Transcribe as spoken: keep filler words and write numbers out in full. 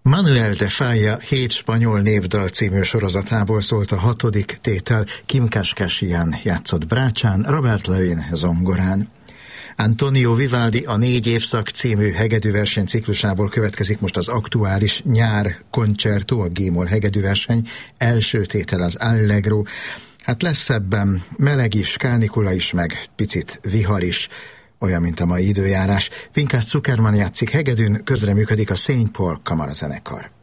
Manuel de Falla hét spanyol népdal című sorozatából szólt a hatodik tétel. Kim Kashkashian játszott brácsán, Robert Levin zongorán. Antonio Vivaldi a Négy évszak című hegedűverseny ciklusából következik most az aktuális nyár koncertó, a G-moll hegedűverseny. Első tétel az Allegro. Hát lesz ebben meleg is, kánikula is, meg picit vihar is, olyan, mint a mai időjárás. Pinkas Zukerman játszik hegedűn, közreműködik a Saint Paul kamarazenekar.